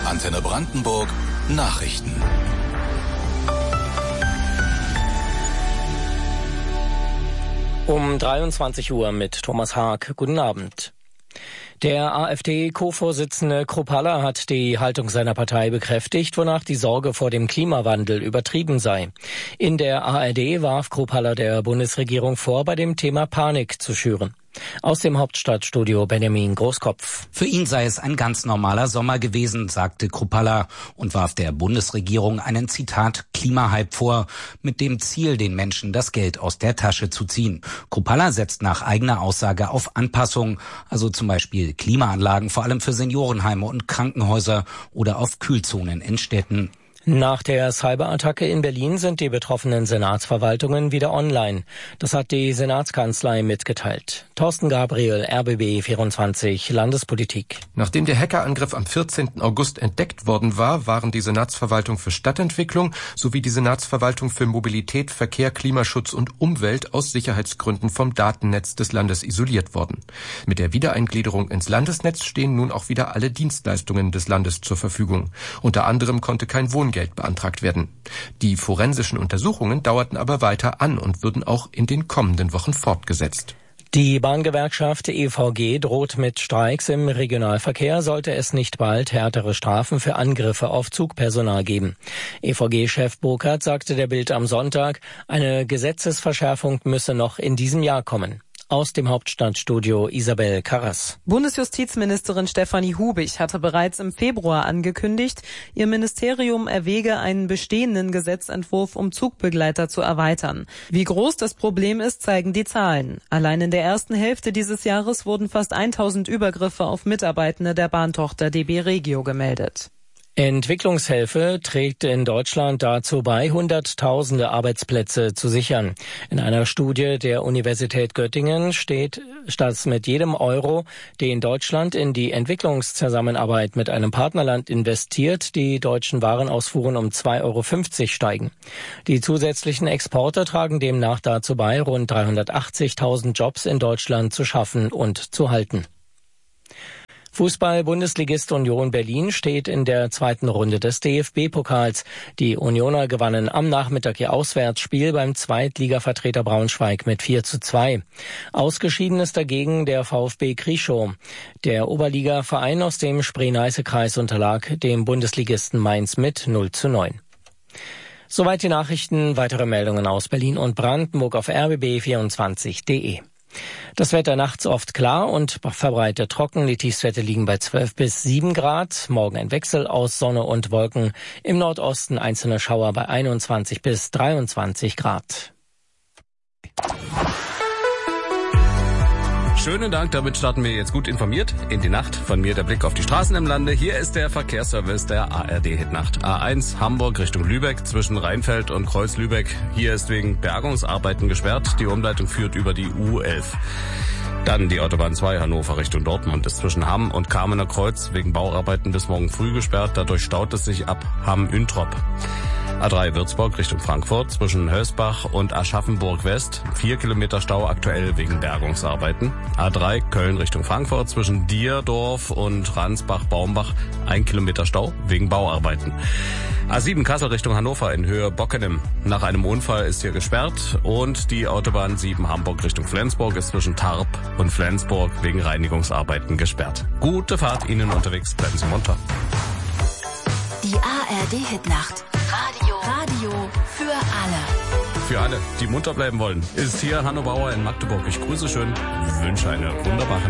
Antenne Brandenburg Nachrichten. Um 23 Uhr mit Thomas Haag. Guten Abend. Der AfD-Co-Vorsitzende Kruppalla hat die Haltung seiner Partei bekräftigt, wonach die Sorge vor dem Klimawandel übertrieben sei. In der ARD warf Kruppalla der Bundesregierung vor, bei dem Thema Panik zu schüren. Aus dem Hauptstadtstudio Benjamin Großkopf. Für ihn sei es ein ganz normaler Sommer gewesen, sagte Kruppalla und warf der Bundesregierung einen, Zitat, Klimahype vor, mit dem Ziel, den Menschen das Geld aus der Tasche zu ziehen. Kruppalla setzt nach eigener Aussage auf Anpassung, also zum Beispiel Klimaanlagen, vor allem für Seniorenheime und Krankenhäuser oder auf Kühlzonen in Städten. Nach der Cyberattacke in Berlin sind die betroffenen Senatsverwaltungen wieder online. Das hat die Senatskanzlei mitgeteilt. Thorsten Gabriel, RBB 24, Landespolitik. Nachdem der Hackerangriff am 14. August entdeckt worden war, waren die Senatsverwaltung für Stadtentwicklung sowie die Senatsverwaltung für Mobilität, Verkehr, Klimaschutz und Umwelt aus Sicherheitsgründen vom Datennetz des Landes isoliert worden. Mit der Wiedereingliederung ins Landesnetz stehen nun auch wieder alle Dienstleistungen des Landes zur Verfügung. Unter anderem konnte kein Wohngeld beantragt werden. Die forensischen Untersuchungen dauerten aber weiter an und würden auch in den kommenden Wochen fortgesetzt. Die Bahngewerkschaft EVG droht mit Streiks im Regionalverkehr, sollte es nicht bald härtere Strafen für Angriffe auf Zugpersonal geben. EVG-Chef Burkhardt sagte der Bild am Sonntag, eine Gesetzesverschärfung müsse noch in diesem Jahr kommen. Aus dem Hauptstadtstudio Isabel Karras. Bundesjustizministerin Stefanie Hubig hatte bereits im Februar angekündigt, ihr Ministerium erwäge einen bestehenden Gesetzentwurf, um Zugbegleiter zu erweitern. Wie groß das Problem ist, zeigen die Zahlen. Allein in der ersten Hälfte dieses Jahres wurden fast 1000 Übergriffe auf Mitarbeitende der Bahntochter DB Regio gemeldet. Entwicklungshilfe trägt in Deutschland dazu bei, Hunderttausende Arbeitsplätze zu sichern. In einer Studie der Universität Göttingen steht, dass mit jedem Euro, den Deutschland in die Entwicklungszusammenarbeit mit einem Partnerland investiert, die deutschen Warenausfuhren um 2,50 € steigen. Die zusätzlichen Exporte tragen demnach dazu bei, rund 380.000 Jobs in Deutschland zu schaffen und zu halten. Fußball-Bundesligist Union Berlin steht in der zweiten Runde des DFB-Pokals. Die Unioner gewannen am Nachmittag ihr Auswärtsspiel beim Zweitligavertreter Braunschweig mit 4:2. Ausgeschieden ist dagegen der VfB Krieschow. Der Oberliga-Verein aus dem Spree-Neiße-Kreis unterlag dem Bundesligisten Mainz mit 0:9. Soweit die Nachrichten. Weitere Meldungen aus Berlin und Brandenburg auf rbb24.de. Das Wetter nachts oft klar und verbreitet trocken. Die Tiefstwerte liegen bei 12 bis 7 Grad. Morgen ein Wechsel aus Sonne und Wolken. Im Nordosten einzelne Schauer bei 21 bis 23 Grad. Schönen Dank, damit starten wir jetzt gut informiert in die Nacht. Von mir der Blick auf die Straßen im Lande. Hier ist der Verkehrsservice der ARD-Hitnacht. A1 Hamburg Richtung Lübeck zwischen Rheinfeld und Kreuz-Lübeck. Hier ist wegen Bergungsarbeiten gesperrt. Die Umleitung führt über die U11. Dann die Autobahn 2 Hannover Richtung Dortmund ist zwischen Hamm und Kamener Kreuz wegen Bauarbeiten bis morgen früh gesperrt. Dadurch staut es sich ab Hamm-Üntrop. A3 Würzburg Richtung Frankfurt zwischen Hösbach und Aschaffenburg West. 4 Kilometer Stau aktuell wegen Bergungsarbeiten. A3 Köln Richtung Frankfurt zwischen Dierdorf und Ransbach-Baumbach. 1 Kilometer Stau wegen Bauarbeiten. A7 Kassel Richtung Hannover in Höhe Bockenem. Nach einem Unfall ist hier gesperrt. Und die Autobahn 7 Hamburg Richtung Flensburg ist zwischen Tarp und Flensburg wegen Reinigungsarbeiten gesperrt. Gute Fahrt Ihnen unterwegs. Bleiben Sie munter. Die ARD-Hitnacht. Radio für alle. Für alle, die munter bleiben wollen, ist hier Hanno Bauer in Magdeburg. Ich grüße schön, wünsche eine wunderbare